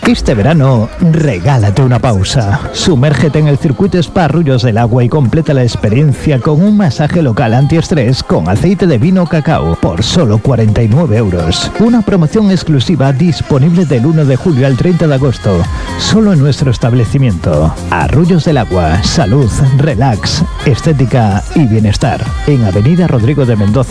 Este verano, regálate una pausa. Sumérgete en el circuito Spa Arroyos del Agua y completa la experiencia con un masaje local antiestrés con aceite de vino cacao por solo 49 euros. Una promoción exclusiva disponible del 1 de julio al 30 de agosto. Solo en nuestro establecimiento. Arroyos del Agua. Salud, relax, estética y bienestar. En Avenida Rodrigo de Mendoza.